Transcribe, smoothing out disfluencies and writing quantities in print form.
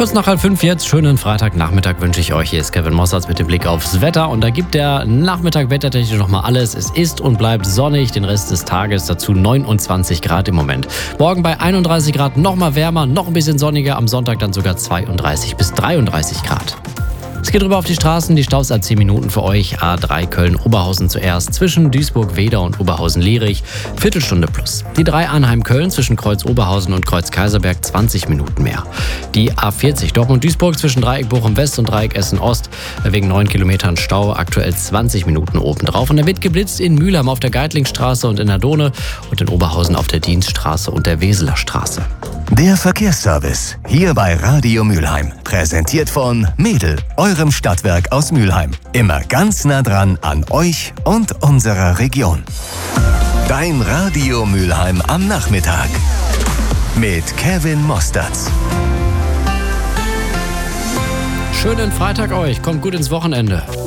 Kurz nach 4:30 jetzt, schönen Freitagnachmittag wünsche ich euch. Hier ist Kevin Mossertz mit dem Blick aufs Wetter. Und da gibt der Nachmittag wettertechnisch nochmal alles. Es ist und bleibt sonnig den Rest des Tages, dazu 29 Grad im Moment. Morgen bei 31 Grad nochmal wärmer, noch ein bisschen sonniger. Am Sonntag dann sogar 32 bis 33 Grad. Es geht rüber auf die Straßen, die Staus ab 10 Minuten für euch. A3 Köln-Oberhausen zuerst, zwischen Duisburg-Weder und Oberhausen-Lierich, Viertelstunde plus. Die 3 Arnheim-Köln zwischen Kreuz-Oberhausen und Kreuz-Kaiserberg 20 Minuten mehr. Die A40 Dortmund-Duisburg zwischen Dreieck Bochum-West und Dreieck Essen-Ost, wegen 9 Kilometern Stau aktuell 20 Minuten obendrauf. Und da wird geblitzt in Mülheim auf der Geitlingstraße und in der Dohne und in Oberhausen auf der Dienststraße und der Weseler Straße. Der Verkehrsservice, hier bei Radio Mülheim. Präsentiert von Mädel, eurem Stadtwerk aus Mülheim. Immer ganz nah dran an euch und unserer Region. Dein Radio Mülheim am Nachmittag. Mit Kevin Mossertz. Schönen Freitag euch, kommt gut ins Wochenende.